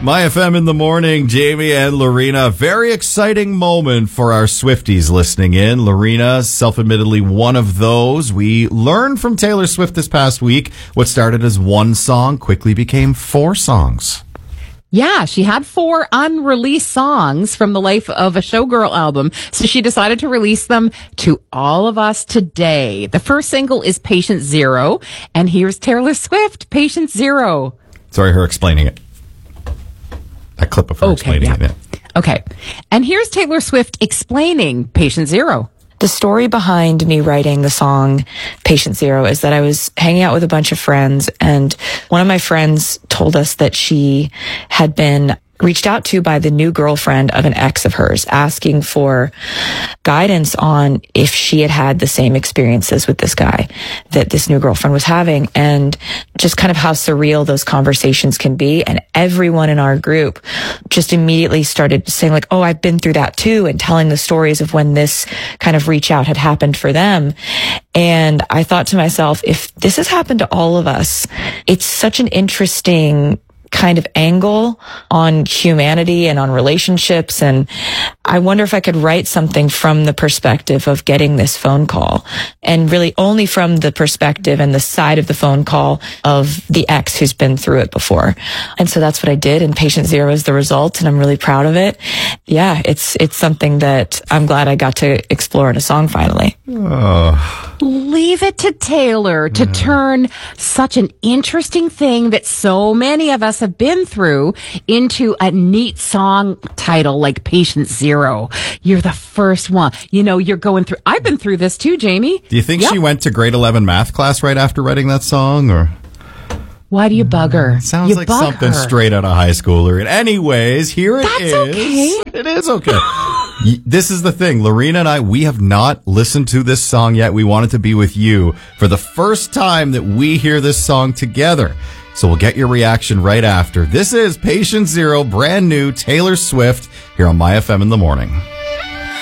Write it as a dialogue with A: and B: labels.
A: My FM in the morning, Jamie and Lorena. Very exciting moment for our Swifties listening in. Lorena, self-admittedly one of those. We learned from Taylor Swift this past week what started as one song quickly became 4 songs.
B: Yeah, she had 4 unreleased songs from the Life of a Showgirl album, so she decided to release them to all of us today. The first single is Patient Zero, and here's Taylor Swift, Patient Zero.
A: Sorry, her explaining it. A clip of her explaining it. Yeah.
B: Okay. And here's Taylor Swift explaining Patient Zero.
C: The story behind me writing the song Patient Zero is that I was hanging out with a bunch of friends, and one of my friends told us that she had been reached out to by the new girlfriend of an ex of hers, asking for guidance on if she had had the same experiences with this guy that this new girlfriend was having, and just kind of how surreal those conversations can be. And everyone in our group just immediately started saying like, oh, I've been through that too, and telling the stories of when this kind of reach out had happened for them. And I thought to myself, if this has happened to all of us, it's such an interesting kind of angle on humanity and on relationships. And I wonder if I could write something from the perspective of getting this phone call, and really only from the perspective and the side of the phone call of the ex who's been through it before. And so that's what I did. And Patient Zero is the result, and I'm really proud of it. Yeah, it's something that I'm glad I got to explore in a song finally.
B: Leave it to Taylor to turn such an interesting thing that so many of us have been through into a neat song title like Patient Zero. You're the first one. You know, you're going through, I've been through this too, Jamie.
A: Do you think she went to grade 11 math class right after writing that song, or?
B: Why do you bug her?
A: Sounds
B: you
A: like something straight out of high schooler. And anyways, here it is.
B: That's okay.
A: It is okay. This is the thing. Lorena and I, we have not listened to this song yet. We wanted to be with you for the first time that we hear this song together. So we'll get your reaction right after. This is Patient Zero, brand new Taylor Swift, here on My FM in the morning.